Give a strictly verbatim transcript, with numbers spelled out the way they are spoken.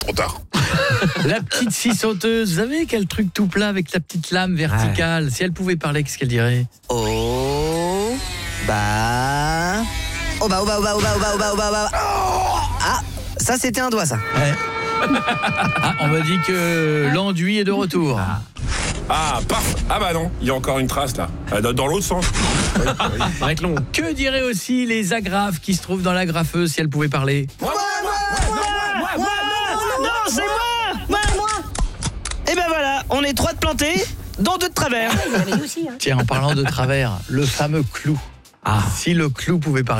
Trop tard. La petite scie sauteuse, vous savez quel truc tout plat avec la petite lame verticale. Ouais. Si elle pouvait parler, qu'est-ce qu'elle dirait? Oh, bah... Oh bah, oh bah, oh bah, oh bah, oh bah, oh bah, oh bah, oh bah. Ah, ça c'était un doigt, ça. Ouais. Ah, on m'a dit que l'enduit est de retour. Ah. Ah, paf. Ah bah non, il y a encore une trace là. Dans l'autre sens. Long. Que diraient aussi les agrafes qui se trouvent dans l'agrafeuse si elles pouvaient parler? Moi, moi, moi, moi, moi, moi, moi, non, c'est moi, moi, moi. Et ben voilà, on est trois de plantés, dont deux de travers. Tiens, en parlant de travers, le fameux clou. Ah. Si le clou pouvait parler.